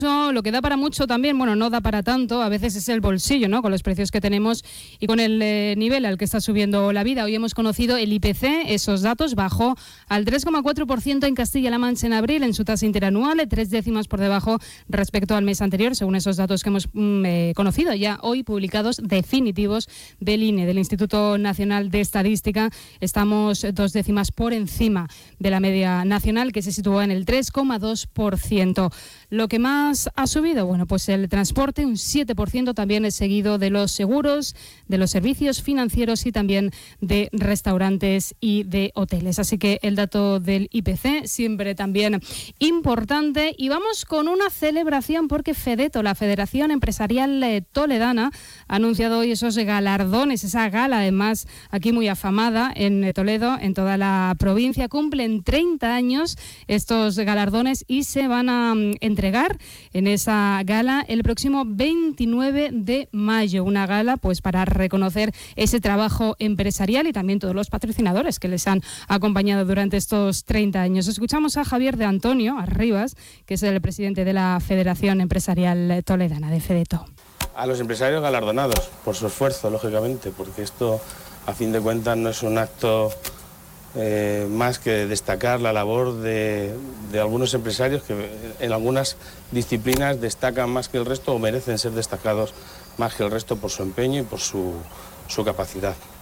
Lo que da para mucho también, bueno, no da para tanto, a veces es el bolsillo, ¿no? Con los precios que tenemos y con el nivel al que está subiendo la vida. Hoy hemos conocido el IPC, esos datos, bajó al 3,4% en Castilla-La Mancha en abril en su tasa interanual, 3 décimas por debajo respecto al mes anterior, según esos datos que hemos conocido ya hoy, publicados definitivos del INE, del Instituto Nacional de Estadística. Estamos 2 décimas por encima de la media nacional, que se situó en el 3,2%. Lo que más ha subido, bueno, pues el transporte, un 7%, también es seguido de los seguros, de los servicios financieros y también de restaurantes y de hoteles. Así que el dato del IPC siempre también importante. Y vamos con una celebración porque FEDETO, la Federación Empresarial Toledana, ha anunciado hoy esos galardones, esa gala además aquí muy afamada en Toledo, en toda la provincia. Cumplen 30 años estos galardones y se van a entregar en esa gala el próximo 29 de mayo. Una gala pues para reconocer ese trabajo empresarial y también todos los patrocinadores que les han acompañado durante estos 30 años. Escuchamos a Javier de Antonio Arribas, que es el presidente de la Federación Empresarial Toledana, de FEDETO. A los empresarios galardonados por su esfuerzo, lógicamente, porque esto a fin de cuentas no es un acto más que destacar la labor de algunos empresarios que en algunas disciplinas destacan más que el resto o merecen ser destacados más que el resto por su empeño y por su capacidad.